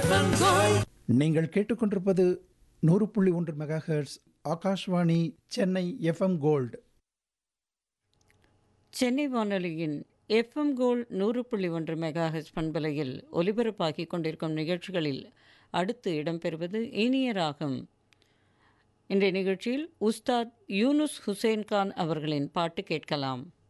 நீங்கள் கேட்டுக்கொண்டிருப்பது 100.1 megahertz Akashvani Chennai FM gold. Chennai வானொலியின் எஃப்எம் கோல்ட் 100.1 மெகாஹெர்ட்ஸ் பண்பலையில் ஒலிபரப்பாகிக் கொண்டிருக்கும் நிகழ்ச்சிகளில் அடுத்து இடம்பெறுவது இனிய ராகம். இன்றைய நிகழ்ச்சியில் உஸ்தாத் யூனுஸ் ஹுசைன் கான் அவர்களின் பாட்டு கேட்கலாம்.